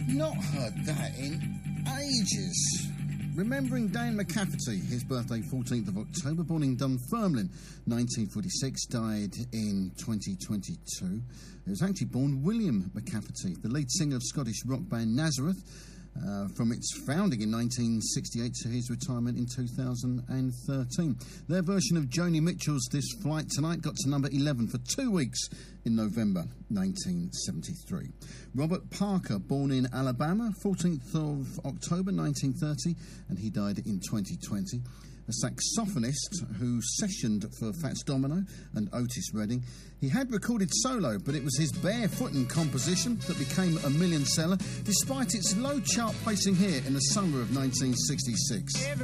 Not heard that in ages. Remembering Dane McCafferty, his birthday 14th of October, born in Dunfermline, 1946, died in 2022. It was actually born William McCafferty, the lead singer of Scottish rock band Nazareth, from its founding in 1968 to his retirement in 2013. Their version of Joni Mitchell's This Flight Tonight got to number 11 for 2 weeks in November 1973. Robert Parker, born in Alabama, 14th of October 1930, and he died in 2020. A saxophonist who sessioned for Fats Domino and Otis Redding. He had recorded solo, but it was his Barefootin' composition that became a million seller, despite its low chart placing here in the summer of 1966.